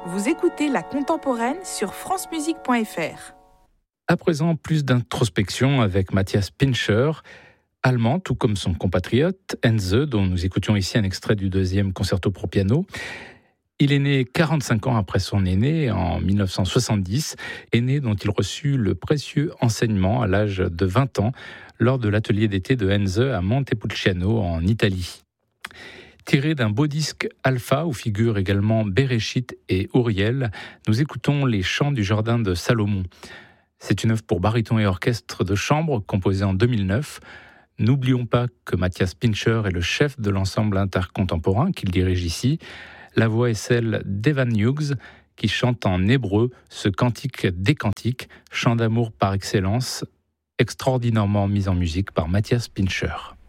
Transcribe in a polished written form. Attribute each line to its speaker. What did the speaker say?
Speaker 1: Vous écoutez La Contemporaine sur francemusique.fr.
Speaker 2: À présent, plus d'introspection avec Matthias Pincher, allemand, tout comme son compatriote Henze, dont nous écoutions ici un extrait du deuxième concerto pour piano. Il est né 45 ans après son aîné, en 1970, aîné dont il reçut le précieux enseignement à l'âge de 20 ans lors de l'atelier d'été de Henze à Montepulciano en Italie. Tiré d'un beau disque Alpha où figurent également Béréchit et Uriel, nous écoutons les chants du jardin de Salomon. C'est une œuvre pour baryton et orchestre de chambre composée en 2009. N'oublions pas que Matthias Pincher est le chef de l'ensemble intercontemporain qu'il dirige ici. La voix est celle d'Evan Hughes qui chante en hébreu ce cantique des cantiques, chant d'amour par excellence, extraordinairement mis en musique par Matthias Pincher.